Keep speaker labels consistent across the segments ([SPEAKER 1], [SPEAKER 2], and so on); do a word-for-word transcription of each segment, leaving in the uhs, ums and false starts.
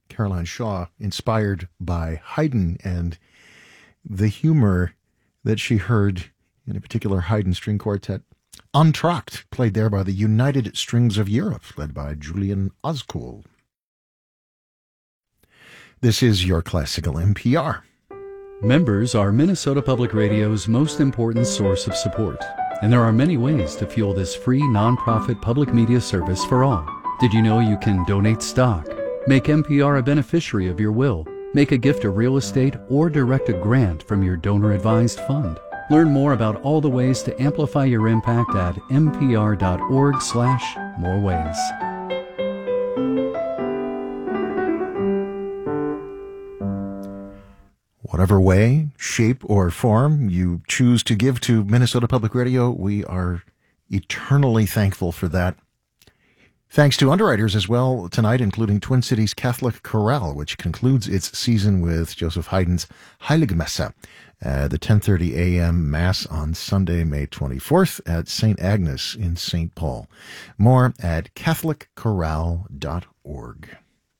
[SPEAKER 1] Caroline Shaw, inspired by Haydn and the humor that she heard in a particular Haydn string quartet, Entr'acte, played there by the United Strings of Europe, led by Julian Ozcool. This is your Classical N P R.
[SPEAKER 2] Members are Minnesota Public Radio's most important source of support, and there are many ways to fuel this free nonprofit public media service for all. Did you know you can donate stock, make N P R a beneficiary of your will, make a gift of real estate, or direct a grant from your donor-advised fund? Learn more about all the ways to amplify your impact at npr.org slash more ways.
[SPEAKER 1] Whatever way, shape, or form you choose to give to Minnesota Public Radio, we are eternally thankful for that. Thanks to underwriters as well tonight, including Twin Cities Catholic Chorale, which concludes its season with Joseph Haydn's Heiligmesse, uh, the ten thirty a.m. Mass on Sunday, May twenty-fourth at Saint Agnes in Saint Paul. More at catholic chorale dot org.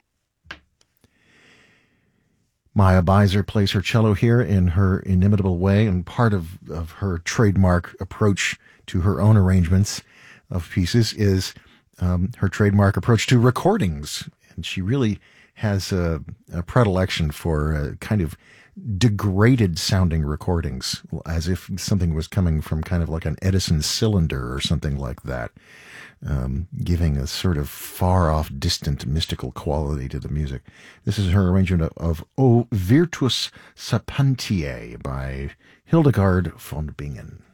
[SPEAKER 1] Maya Beiser plays her cello here in her inimitable way, and part of, of her trademark approach to her own arrangements of pieces is um, her trademark approach to recordings. And she really has a, a predilection for a kind of degraded sounding recordings, as if something was coming from kind of like an Edison cylinder or something like that. Um, giving a sort of far-off, distant, mystical quality to the music. This is her arrangement of, of O Virtus Sapientiae by Hildegard von Bingen.